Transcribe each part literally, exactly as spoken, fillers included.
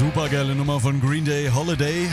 Super geile Nummer von Green Day, Holiday.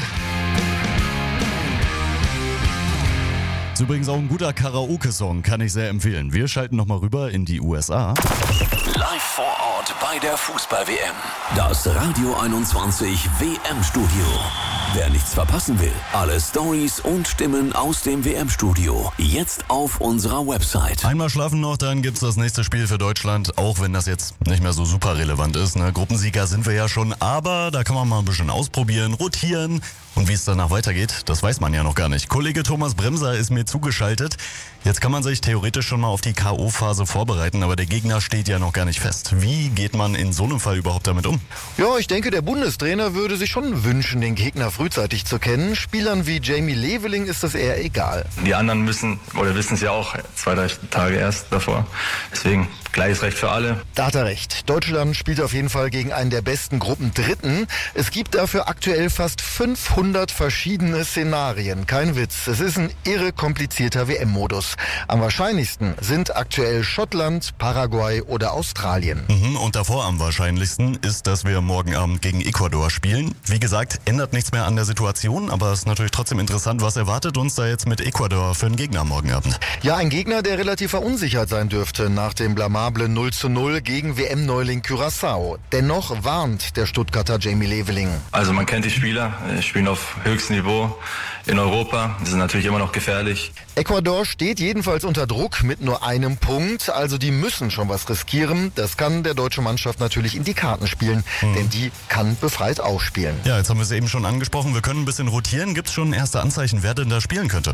Ist übrigens auch ein guter Karaoke-Song, kann ich sehr empfehlen. Wir schalten nochmal rüber in die U S A. Live vor Ort bei der Fußball-W M. Das Radio einundzwanzig W M-Studio. Wer nichts verpassen will, alle Stories und Stimmen aus dem W M-Studio jetzt auf unserer Website. Einmal schlafen noch, dann gibt's das nächste Spiel für Deutschland, auch wenn das jetzt nicht mehr so super relevant ist. Ne? Gruppensieger sind wir ja schon, aber da kann man mal ein bisschen ausprobieren, rotieren. Und wie es danach weitergeht, das weiß man ja noch gar nicht. Kollege Thomas Bremser ist mir zugeschaltet. Jetzt kann man sich theoretisch schon mal auf die K O-Phase vorbereiten, aber der Gegner steht ja noch gar nicht fest. Wie geht man in so einem Fall überhaupt damit um? Ja, ich denke, der Bundestrainer würde sich schon wünschen, den Gegner frühzeitig zu kennen. Spielern wie Jamie Leveling ist das eher egal. Die anderen müssen oder wissen es ja auch zwei, drei Tage erst davor. Deswegen gleiches Recht für alle. Da hat er recht. Deutschland spielt auf jeden Fall gegen einen der besten Gruppendritten. Es gibt dafür aktuell fast fünfhundert verschiedene Szenarien. Kein Witz. Es ist ein irre komplizierter W M-Modus. Am wahrscheinlichsten sind aktuell Schottland, Paraguay oder Australien. Mhm, und davor am wahrscheinlichsten ist, dass wir morgen Abend gegen Ecuador spielen. Wie gesagt, ändert nichts mehr an der Situation, aber es ist natürlich trotzdem interessant, was erwartet uns da jetzt mit Ecuador für einen Gegner morgen Abend? Ja, ein Gegner, der relativ verunsichert sein dürfte nach dem blamable null zu null gegen W M-Neuling Curaçao. Dennoch warnt der Stuttgarter Jamie Leveling. Also man kennt die Spieler, spielen auf höchstem Niveau in Europa. Die sind natürlich immer noch gefährlich. Ecuador steht jedenfalls unter Druck mit nur einem Punkt, also die müssen schon was riskieren. Das kann der deutsche Mannschaft natürlich in die Karten spielen, mhm. denn die kann befreit aufspielen. Ja, jetzt haben wir es eben schon angesprochen, wir können ein bisschen rotieren. Gibt es schon erste Anzeichen, wer denn da spielen könnte?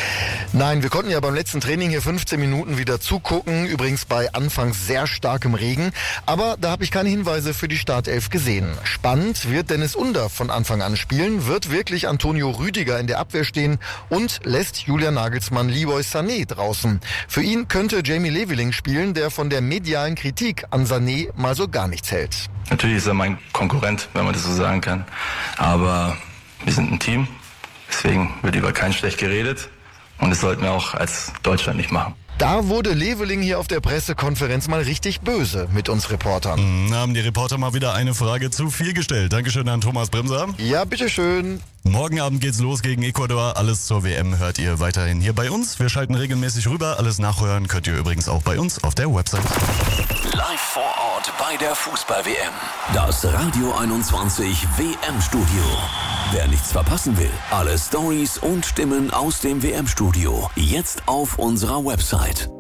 Nein, wir konnten ja beim letzten Training hier fünfzehn Minuten wieder zugucken, übrigens bei anfangs sehr starkem Regen, aber da habe ich keine Hinweise für die Startelf gesehen. Spannend wird Dennis Under von Anfang an spielen, wird wirklich Antonio Rüdiger in der Abwehr stehen und lässt Julian Nagelsmann Leroy Sané draußen. Für ihn könnte Jamie Leveling spielen, der von der medialen Kritik an Sané mal so gar nichts hält. Natürlich ist er mein Konkurrent, wenn man das so sagen kann, aber wir sind ein Team, deswegen wird über keinen schlecht geredet und das sollten wir auch als Deutschland nicht machen. Da wurde Leveling hier auf der Pressekonferenz mal richtig böse mit uns Reportern. Mhm, haben die Reporter mal wieder eine Frage zu viel gestellt. Dankeschön an Thomas Bremser. Ja, bitteschön. Morgen Abend geht's los gegen Ecuador. Alles zur W M hört ihr weiterhin hier bei uns. Wir schalten regelmäßig rüber. Alles nachhören könnt ihr übrigens auch bei uns auf der Website. Live vor Ort bei der Fußball-W M. Das Radio einundzwanzig W M-Studio. Wer nichts verpassen will, alle Stories und Stimmen aus dem W M-Studio jetzt auf unserer Website.